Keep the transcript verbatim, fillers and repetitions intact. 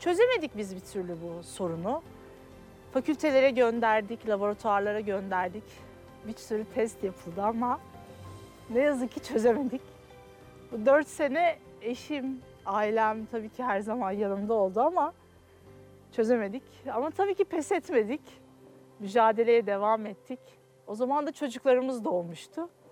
Çözemedik biz bir türlü bu sorunu. Fakültelere gönderdik, laboratuvarlara gönderdik. Bir sürü test yapıldı ama ne yazık ki çözemedik. Bu dört sene eşim, ailem tabii ki her zaman yanımda oldu ama çözemedik. Ama tabii ki pes etmedik. Mücadeleye devam ettik. O zaman da çocuklarımız doğmuştu.